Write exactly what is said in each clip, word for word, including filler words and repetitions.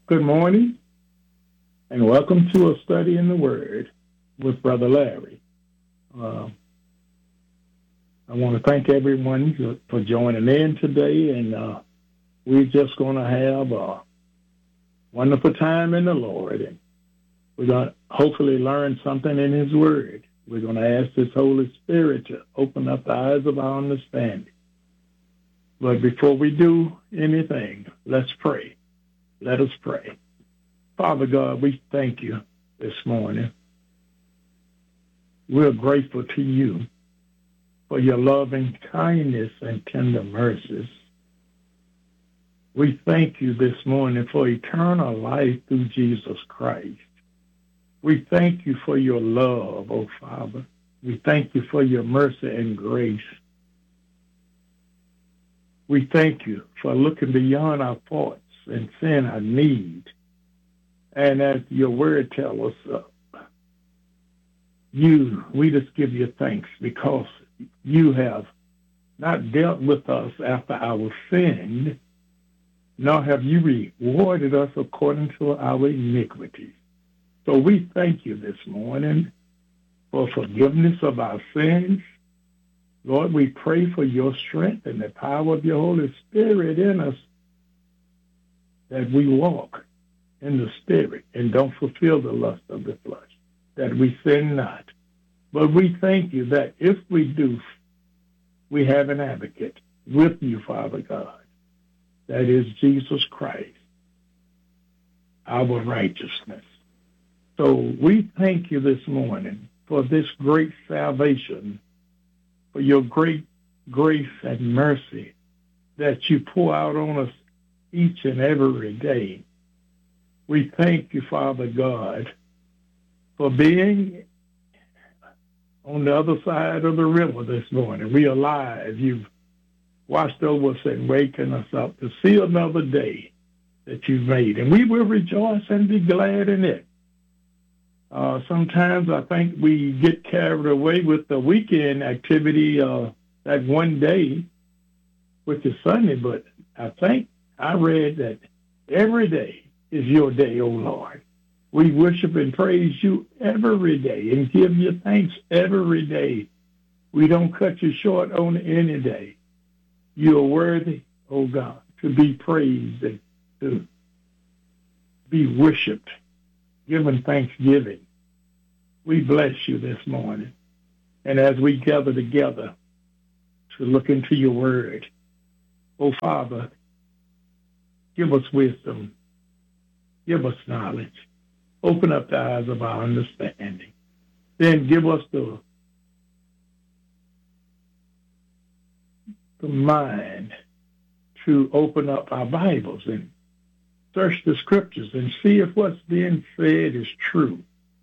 Good morning, and welcome to a study in the Word with Brother Larry. Uh, I want to thank everyone for joining in today, and uh, we're just going to have a wonderful time in the Lord, and we're going to hopefully learn something in His Word. We're going to ask His Holy Spirit to open up the eyes of our understanding. But before we do anything, let's pray. Let us pray. Father God, we thank you this morning. We're grateful to you for your loving kindness and tender mercies. We thank you this morning for eternal life through Jesus Christ. We thank you for your love, oh Father. We thank you for your mercy and grace. We thank you for looking beyond our faults and seeing our need. And as your word tells us, uh, you, we just give you thanks because you have not dealt with us after our sin, nor have you rewarded us according to our iniquities. So we thank you this morning for forgiveness of our sins. Lord, we pray for your strength and the power of your Holy Spirit in us, that we walk in the Spirit and don't fulfill the lust of the flesh, that we sin not. But we thank you that if we do, we have an advocate with you, Father God. That is Jesus Christ, our righteousness. So we thank you this morning for this great salvation, for your great grace and mercy that you pour out on us each and every day. We thank you, Father God, for being on the other side of the river this morning. We are alive. You've watched over us and waken us up to see another day that you've made. And we will rejoice and be glad in it. Uh, sometimes I think we get carried away with the weekend activity uh, that one day, which is Sunday, but I think I read that every day is your day, O Lord. We worship and praise you every day and give you thanks every day. We don't cut you short on any day. You are worthy, O God, to be praised and to be worshiped, given thanksgiving. We bless you this morning. And as we gather together to look into your word, O Father, give us wisdom. Give us knowledge. Open up the eyes of our understanding. Then give us the, the mind to open up our Bibles and search the scriptures and see if what's being said is true.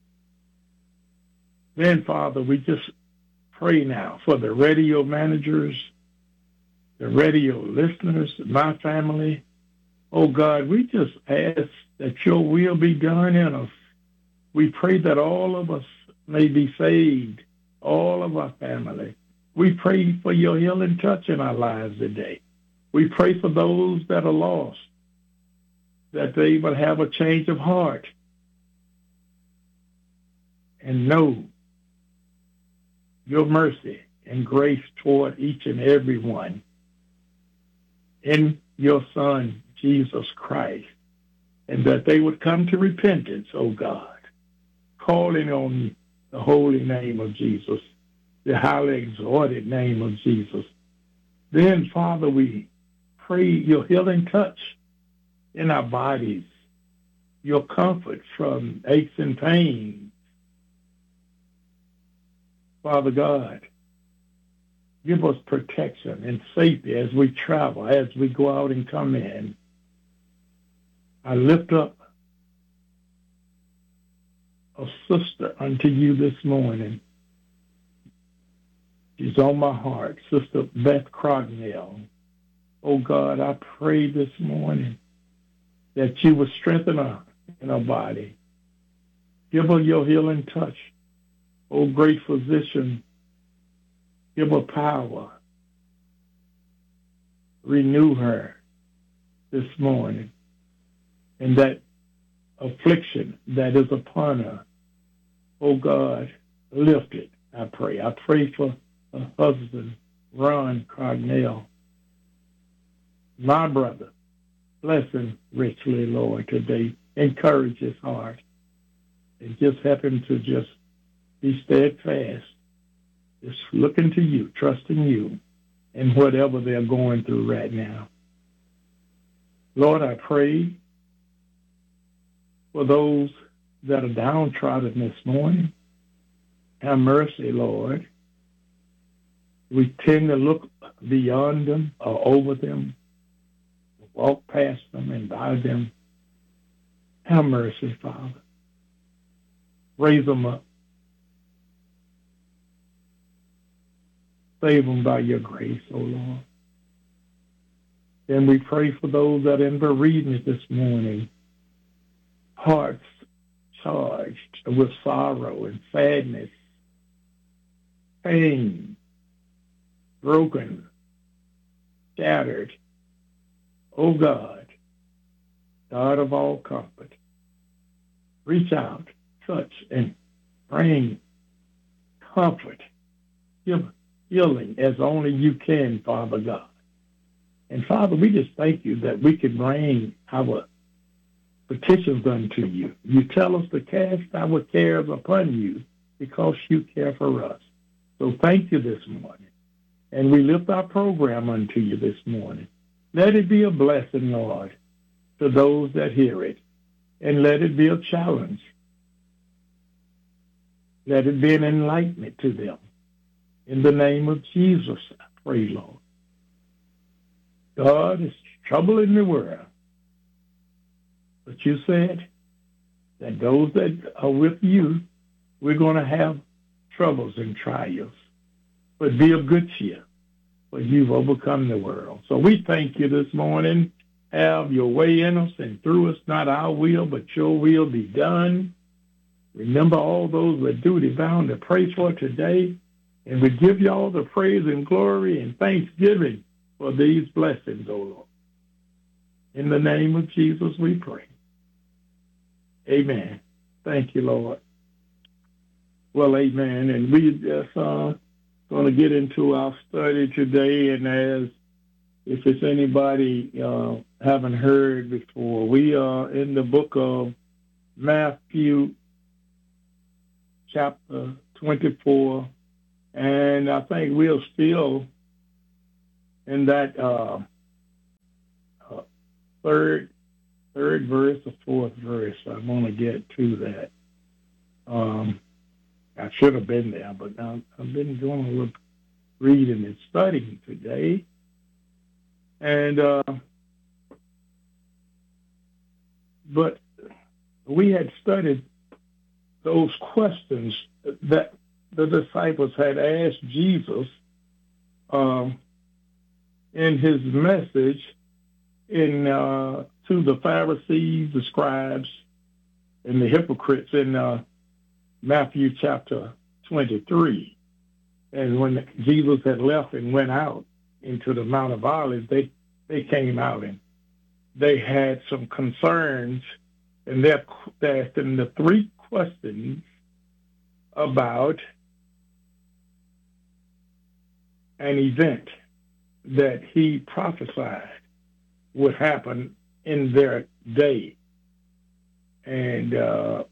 Then, Father, we just pray now for the radio managers, the radio listeners, my family. Oh, God, we just ask that your will be done in us. We pray that all of us may be saved, all of our family. We pray for your healing touch in our lives today. We pray for those that are lost, that they will have a change of heart and know your mercy and grace toward each and every one in your Son, Jesus Christ, and that they would come to repentance, oh God, calling on the holy name of Jesus, the highly exalted name of Jesus. Then, Father, we pray your healing touch in our bodies, your comfort from aches and pains. Father God, give us protection and safety as we travel, as we go out and come in. I lift up a sister unto you this morning. She's on my heart, Sister Beth Crognell. Oh God, I pray this morning that you would strengthen her in her body. Give her your healing touch. Oh great physician, give her power. Renew her this morning. And that affliction that is upon her, oh God, lift it, I pray. I pray for her husband, Ron Carnell, my brother. Bless him richly, Lord, today. Encourage his heart and just help him to just be steadfast, just looking to you, trusting you in whatever they're going through right now. Lord, I pray for those that are downtrodden this morning. Have mercy, Lord. We tend to look beyond them or over them, walk past them and by them. Have mercy, Father. Raise them up. Save them by your grace, O Lord. Then we pray for those that are in bereavement this morning, hearts charged with sorrow and sadness, pain, broken, shattered. O God, God of all comfort, reach out, touch, and bring comfort, give healing as only you can, Father God. And Father, we just thank you that we can bring our petitions unto you. You tell us to cast our cares upon you because you care for us. So thank you this morning. And we lift our program unto you this morning. Let it be a blessing, Lord, to those that hear it. And let it be a challenge. Let it be an enlightenment to them. In the name of Jesus, I pray, Lord. God, is trouble in the world. But you said that those that are with you, we're going to have troubles and trials. But be of good cheer, for you've overcome the world. So we thank you this morning. Have your way in us and through us, not our will, but your will be done. Remember all those with duty bound to pray for today. And we give you all the praise and glory and thanksgiving for these blessings, O Lord. In the name of Jesus we pray. Amen. Thank you, Lord. Well, amen. And we just uh, going to get into our study today. And as if it's anybody uh, haven't heard before, we are in the book of Matthew, chapter twenty-four. And I think we're still in that uh, uh, third third verse or fourth verse. I want to get to that. Um, I should have been there, but now I've been doing a little reading and studying today. And, uh, but we had studied those questions that the disciples had asked Jesus um, in his message in uh, to the Pharisees, the scribes, and the hypocrites in uh, Matthew chapter twenty-three. And when Jesus had left and went out into the Mount of Olives, they, they came out and they had some concerns, and they're asking the three questions about an event that he prophesied would happen in their day. And uh,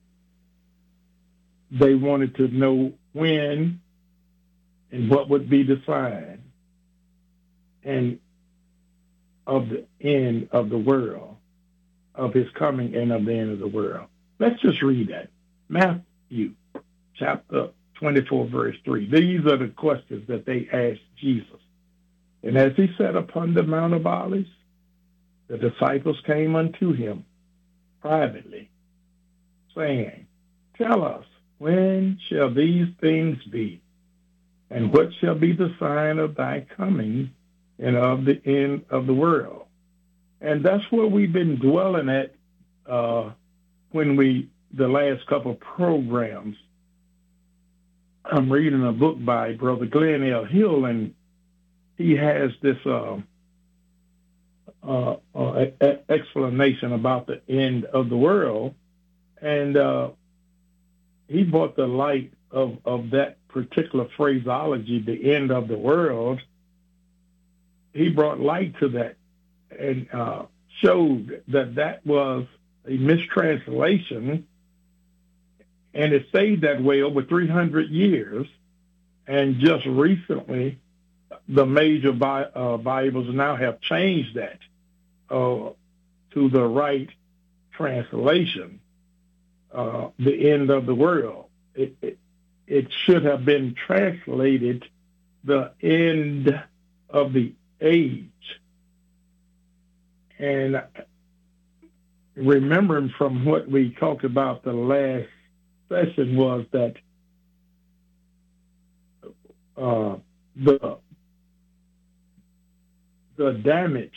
they wanted to know when and what would be the sign and of the end of the world, of his coming and of the end of the world. Let's just read that. Matthew chapter twenty-four, verse three. These are the questions that they asked Jesus. And as he sat upon the Mount of Olives, the disciples came unto him privately, saying, Tell us, when shall these things be? And what shall be the sign of thy coming and of the end of the world? And that's where we've been dwelling at uh, when we, the last couple of programs. I'm reading a book by Brother Glenn L. Hill, and he has this uh, uh, uh, e- explanation about the end of the world, and uh, he brought the light of, of that particular phraseology, the end of the world. He brought light to that and uh, showed that that was a mistranslation, and it stayed that way over three hundred years. And just recently, the major Bi- uh, Bibles now have changed that uh, to the right translation, uh, the end of the world. It, it, it should have been translated the end of the age. And remembering from what we talked about the last session was that uh, the the damage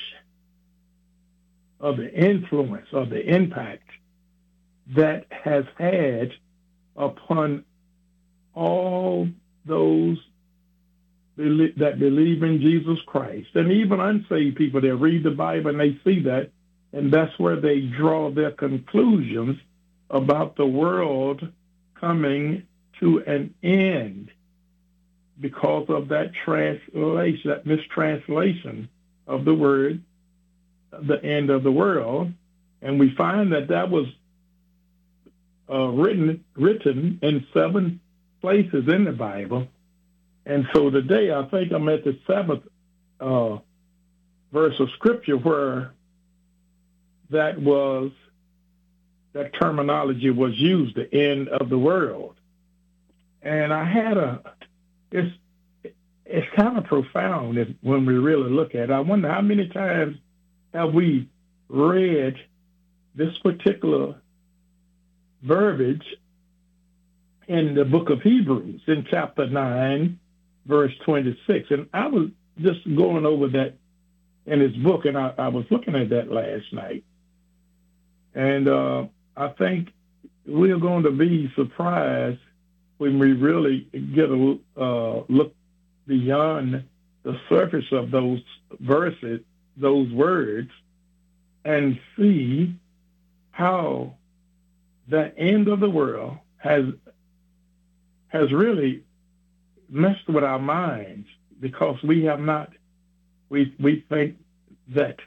of the influence of the impact that has had upon all those that believe in Jesus Christ, and even unsaved people that read the Bible and they see that, and that's where they draw their conclusions about the world coming to an end because of that translation, that mistranslation of the word, the end of the world. And we find that that was uh, written written in seven places in the Bible. And so today I think I'm at the seventh uh, verse of Scripture where that was, that terminology was used, the end of the world. And I had a, it's, it's kind of profound if, when we really look at it. I wonder how many times have we read this particular verbiage in the book of Hebrews in chapter nine, verse twenty-six. And I was just going over that in his book, and I, I was looking at that last night. And uh, I think we're going to be surprised when we really get a uh, look beyond the surface of those verses, those words, and see how the end of the world has has really messed with our minds, because we have not, we we think that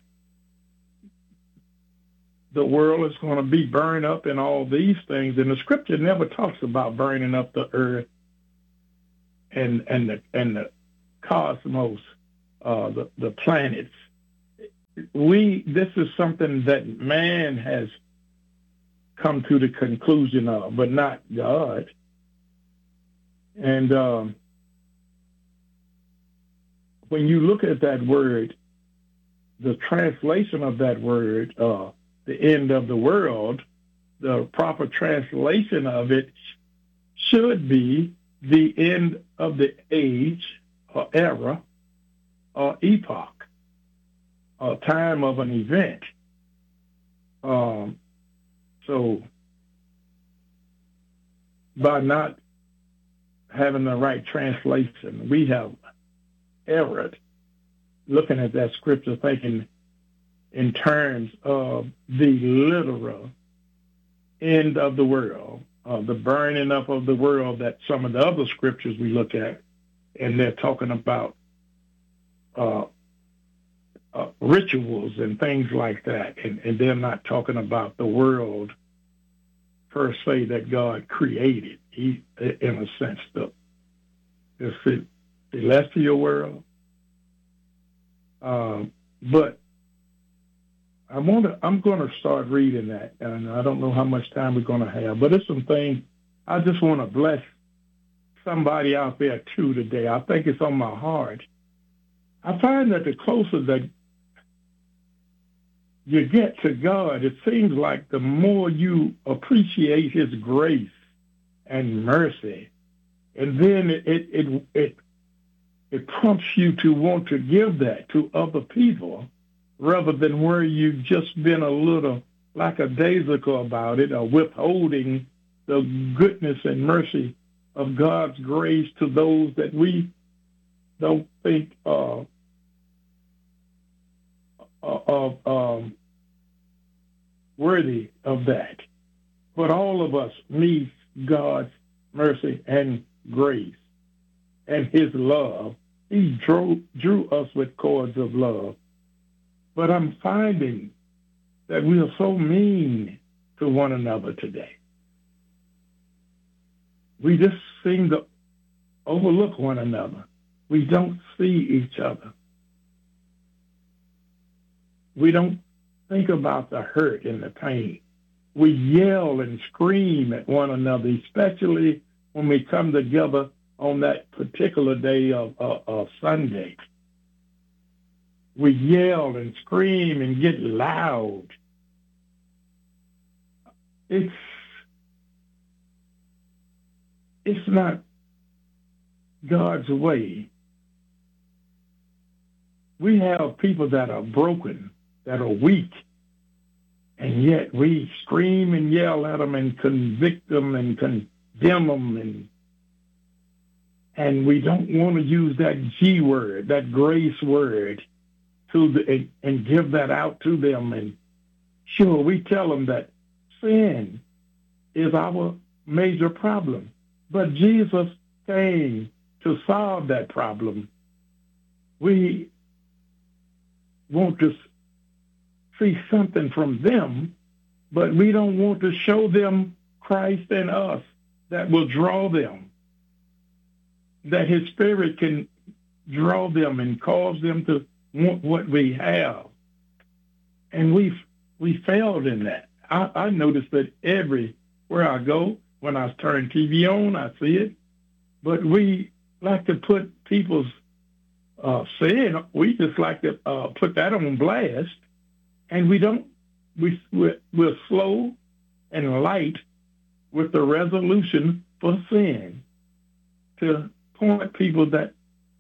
the world is going to be burned up and all these things, and the Scripture never talks about burning up the earth and and the and the cosmos, uh, the the planets. We this is something that man has come to the conclusion of, but not God. And um, when you look at that word, the translation of that word, uh, the end of the world, the proper translation of it should be the end of the age or era or epoch or time of an event. Um, so by not having the right translation, we have erred, looking at that scripture, thinking in terms of the literal end of the world, uh, the burning up of the world that some of the other scriptures we look at, and they're talking about uh, uh, rituals and things like that, and, and they're not talking about the world per se that God created. He, in a sense, the, the celestial world. Um, but I want to. I'm going to start reading that, and I don't know how much time we're going to have. But it's some things I just want to bless somebody out there too today. I think it's on my heart. I find that the closer that you get to God, it seems like the more you appreciate His grace and mercy, and then it it it it, it prompts you to want to give that to other people, rather than where you've just been a little lackadaisical about it, or withholding the goodness and mercy of God's grace to those that we don't think uh, of um, worthy of that. But all of us need God's mercy and grace and his love. He drew, drew us with cords of love. But I'm finding that we are so mean to one another today. We just seem to overlook one another. We don't see each other. We don't think about the hurt and the pain. We yell and scream at one another, especially when we come together on that particular day of, of, of Sunday. We yell and scream and get loud. It's it's not God's way. We have people that are broken, that are weak, and yet we scream and yell at them and convict them and condemn them, and and we don't want to use that G word, that grace word, to the, and, and give that out to them. And sure, we tell them that sin is our major problem, but Jesus came to solve that problem. We want to see something from them, but we don't want to show them Christ in us that will draw them, that his spirit can draw them and cause them to want what we have. And we we failed in that. I, I noticed that everywhere I go, when I turn T V on, I see it. But we like to put people's uh, sin, we just like to uh, put that on blast, and we don't, we, we're, we're slow and light with the resolution for sin to point people that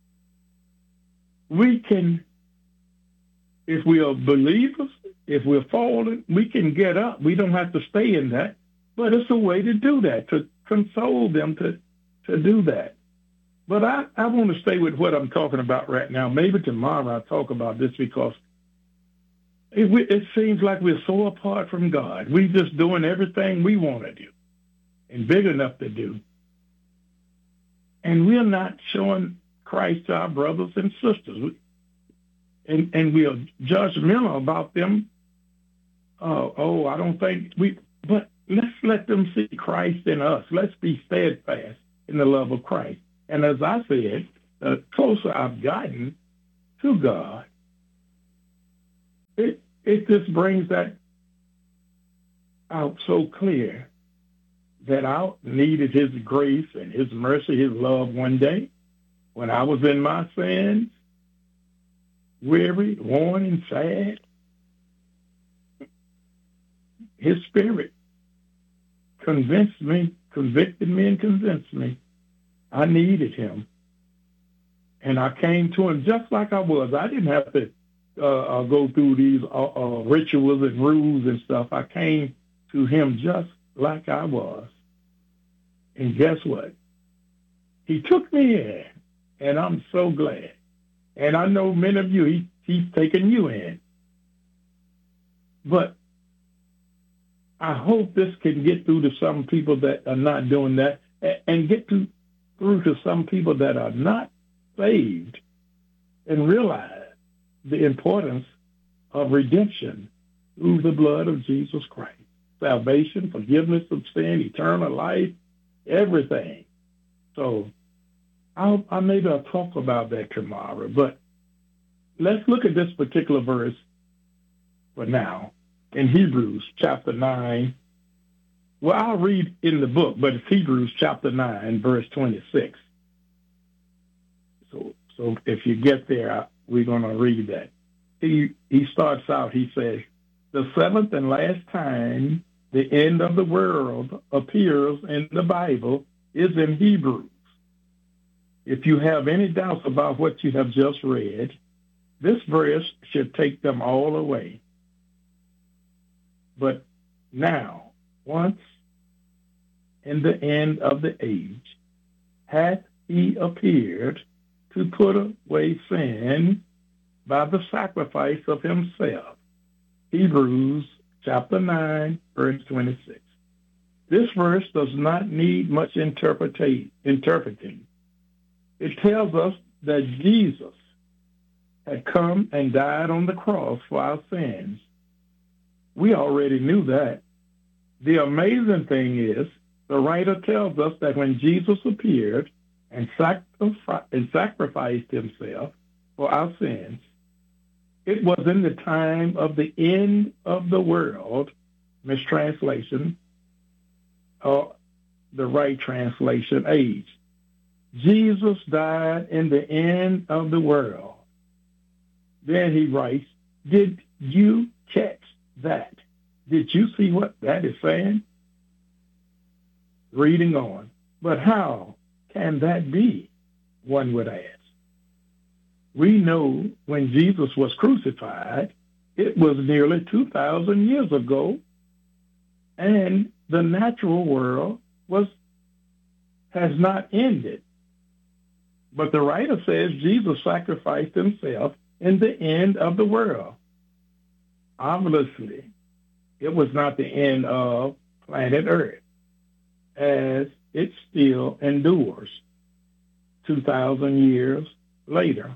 we can, if we are believers, if we're fallen, we can get up. We don't have to stay in that, but it's a way to do that, to console them, to, to do that. But I, I want to stay with what I'm talking about right now. Maybe tomorrow I'll talk about this, because it, it seems like we're so apart from God. We're just doing everything we want to do and big enough to do. And we're not showing Christ to our brothers and sisters. And, and we are judgmental about them. Uh, oh, I don't think we, but let's let them see Christ in us. Let's be steadfast in the love of Christ. And as I said, the closer I've gotten to God, it it just brings that out so clear that I needed his grace and his mercy, his love one day when I was in my sins, weary, worn, and sad. His spirit convinced me, convicted me, and convinced me I needed him. And I came to him just like I was. I didn't have to uh, go through these uh, uh, rituals and rules and stuff. I came to him just like I was. And guess what? He took me in, and I'm so glad. And I know many of you, he, he's taking you in. But I hope this can get through to some people that are not doing that, and get to through to some people that are not saved and realize the importance of redemption through the blood of Jesus Christ. Salvation, forgiveness of sin, eternal life, everything. So I'll, I maybe I'll talk about that tomorrow, but let's look at this particular verse for now in Hebrews chapter nine. Well, I'll read in the book, but it's Hebrews chapter nine, verse twenty-six. So, so if you get there, we're going to read that. He, he starts out, he says, the seventh and last time the end of the world appears in the Bible is in Hebrews. If you have any doubts about what you have just read, this verse should take them all away. But now, once in the end of the age, hath he appeared to put away sin by the sacrifice of himself. Hebrews chapter nine, verse twenty-six. This verse does not need much interpreting. It tells us that Jesus had come and died on the cross for our sins. We already knew that. The amazing thing is, the writer tells us that when Jesus appeared and, sacrific- and sacrificed himself for our sins, it was in the time of the end of the world, mistranslation, or the right translation, age. Jesus died in the end of the world. Then he writes, did you catch that? Did you see what that is saying? Reading on. But how can that be? One would ask. We know when Jesus was crucified, it was nearly two thousand years ago, and the natural world was has not ended. But the writer says Jesus sacrificed himself in the end of the world. Obviously, it was not the end of planet Earth, as it still endures two thousand years later.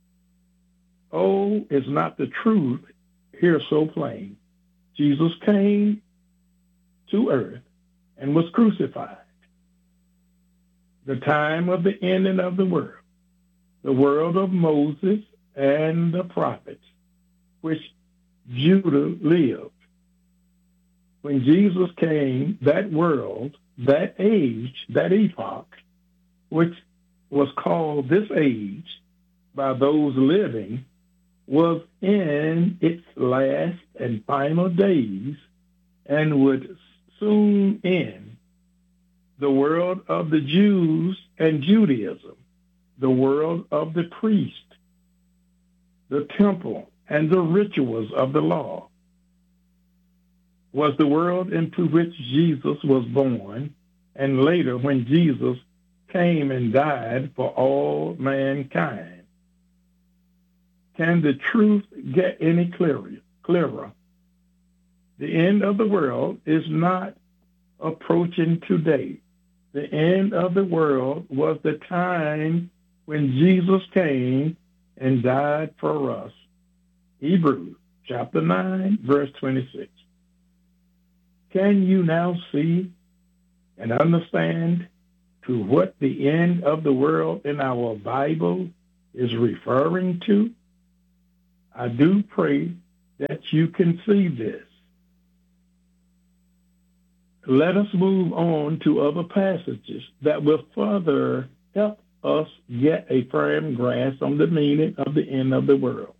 Oh, is not the truth here so plain? Jesus came to earth and was crucified. The time of the ending of the world, the world of Moses and the prophets, which Judah lived. When Jesus came, that world, that age, that epoch, which was called this age by those living, was in its last and final days and would soon end. The world of the Jews and Judaism, the world of the priest, the temple, and the rituals of the law, was the world into which Jesus was born, and later when Jesus came and died for all mankind. Can the truth get any clearer? clearer? The end of the world is not approaching today. The end of the world was the time when Jesus came and died for us. Hebrews chapter nine, verse twenty-six. Can you now see and understand to what the end of the world in our Bible is referring to? I do pray that you can see this. Let us move on to other passages that will further help us get a firm grasp on the meaning of the end of the world.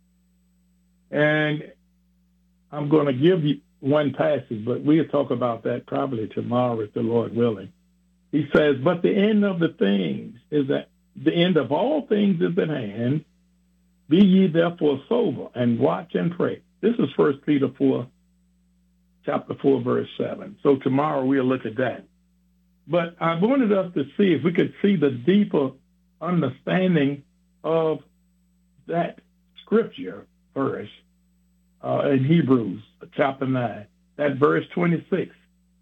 And I'm going to give you one passage, but we'll talk about that probably tomorrow if the Lord willing. He says, but the end of the things is that the end of all things is at hand. Be ye therefore sober and watch and pray. This is First Peter four, chapter four, verse seven. So tomorrow we'll look at that. But I wanted us to see if we could see the deeper understanding of that scripture verse uh, in Hebrews chapter nine, that verse twenty-six.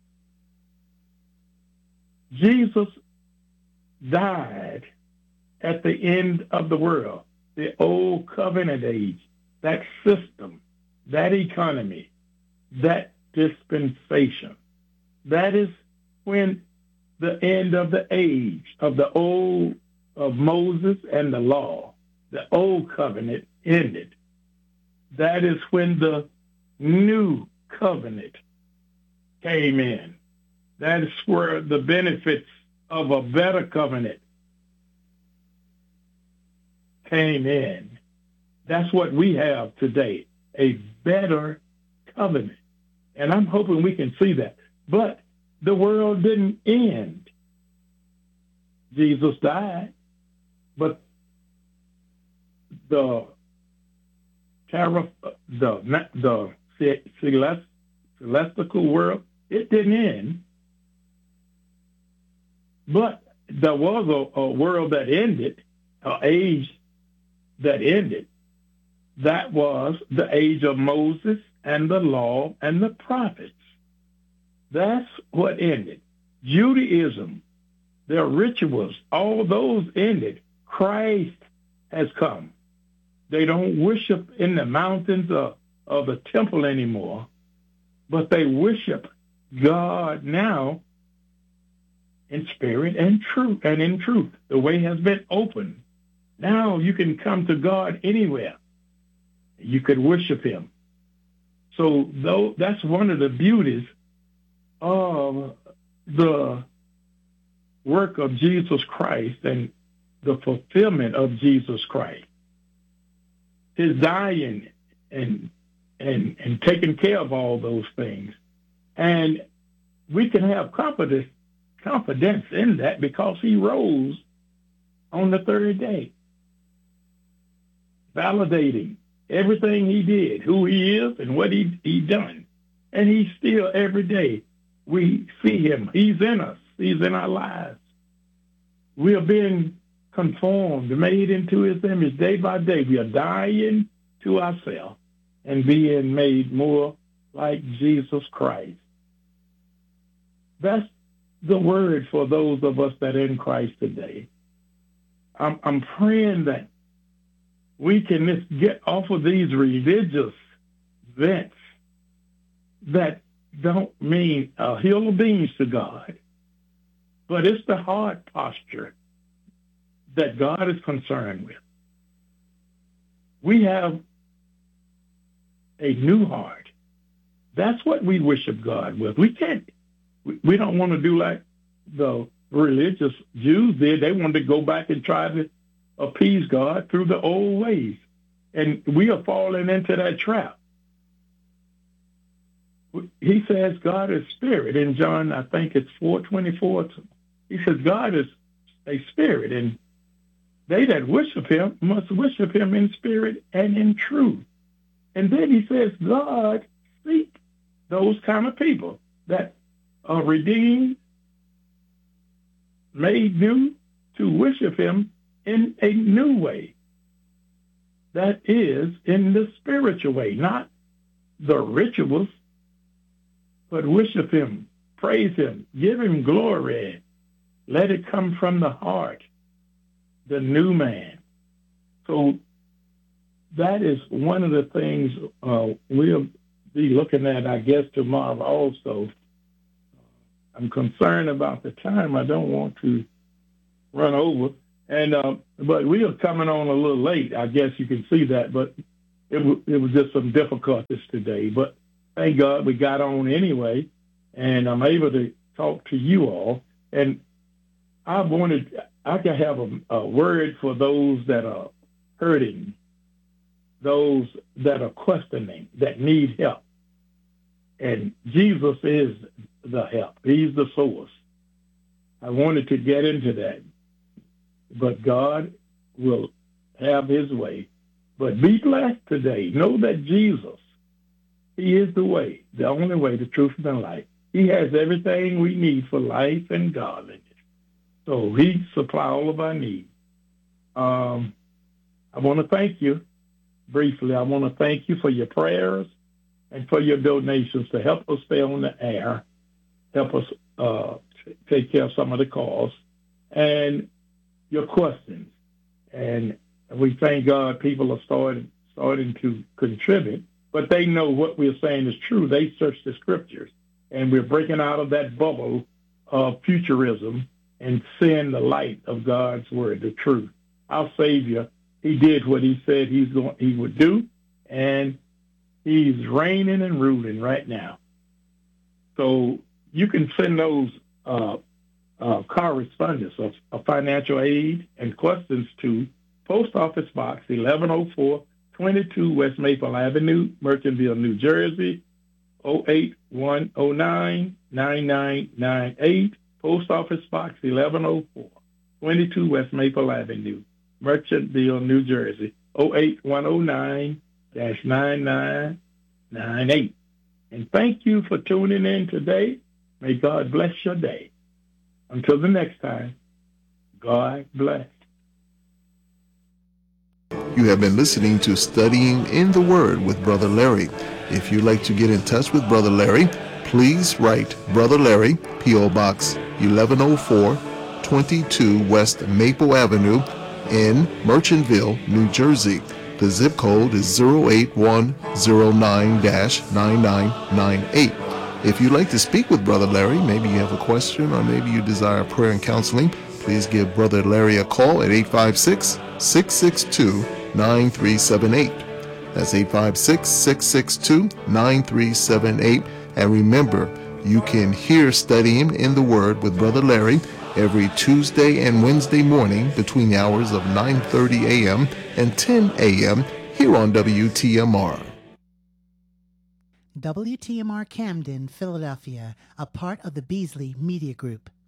Jesus died at the end of the world, the old covenant age, that system, that economy, that dispensation. That is when the end of the age of the old of Moses and the law, the old covenant ended. That is when the new covenant came in. That is where the benefits of a better covenant came in. That's what we have today, a better covenant. And I'm hoping we can see that. But the world didn't end. Jesus died, but the tariff, the the celest, celestial world, it didn't end. But there was a, a world that ended, an age that ended. That was the age of Moses and the law and the prophets. That's what ended. Judaism, their rituals, all those ended. Christ has come. They don't worship in the mountains of, of the temple anymore, but they worship God now in spirit and truth and in truth. The way has been opened. Now you can come to God anywhere. You could worship him. So though that's one of the beauties of the work of Jesus Christ and the fulfillment of Jesus Christ. His dying and and and taking care of all those things. And we can have confidence confidence in that because he rose on the third day, validating everything he did, who he is and what he he done. And he's still every day. We see him. He's in us. He's in our lives. We are being conformed, made into his image day by day. We are dying to ourselves and being made more like Jesus Christ. That's the word for those of us that are in Christ today. I'm, I'm praying that we can just get off of these religious vents that don't mean a hill of beans to God, but it's the heart posture that God is concerned with. We have a new heart. That's what we worship God with. We can't, we don't want to do like the religious Jews did. They wanted to go back and try to appease God through the old ways. And we are falling into that trap. He says God is spirit. In John, I think it's four twenty-four. He says God is a spirit, and they that worship him must worship him in spirit and in truth. And then he says God seek those kind of people that are redeemed, made new, to worship him in a new way. That is in the spiritual way, not the rituals, but worship him, praise him, give him glory. Let it come from the heart, the new man. So that is one of the things uh, we'll be looking at, I guess, tomorrow also. I'm concerned about the time. I don't want to run over. And uh, but we are coming on a little late. I guess you can see that, but it, w- it was just some difficulties today. But thank God we got on anyway, and I'm able to talk to you all. And I wanted, I could have a, a word for those that are hurting, those that are questioning, that need help. And Jesus is the help. He's the source. I wanted to get into that. But God will have his way. But be blessed today. Know that Jesus, he is the way, the only way, the truth, and the life. He has everything we need for life and godliness. So he supplies all of our needs. Um, I want to thank you briefly. I want to thank you for your prayers and for your donations to help us stay on the air, help us uh, take care of some of the costs, and your questions. And we thank God people are starting, starting to contribute, but they know what we're saying is true. They search the scriptures, and we're breaking out of that bubble of futurism and seeing the light of God's word, the truth. Our Savior, he did what he said he's going, he would do, and he's reigning and ruling right now. So you can send those uh, uh, correspondence of, of financial aid and questions to Post Office Box eleven oh four, twenty-two West Maple Avenue, Merchantville, New Jersey, oh eight one oh nine, nine nine nine eight. Post Office Box eleven oh four, twenty-two West Maple Avenue, Merchantville, New Jersey, oh eight one oh nine, nine nine nine eight. And thank you for tuning in today. May God bless your day. Until the next time, God bless. You have been listening to Studying in the Word with Brother Larry. If you'd like to get in touch with Brother Larry, please write Brother Larry, P O. Box eleven oh four, twenty-two West Maple Avenue in Merchantville, New Jersey. The zip code is zero eight one zero nine dash nine nine nine eight. If you'd like to speak with Brother Larry, maybe you have a question or maybe you desire prayer and counseling, please give Brother Larry a call at eight five six, six six two, nine three seven eight. That's eight five six, six six two, nine three seven eight. And remember, you can hear Studying in the Word with Brother Larry every Tuesday and Wednesday morning between the hours of nine thirty a.m. and ten a.m. here on W T M R. W T M R Camden, Philadelphia, a part of the Beasley Media Group.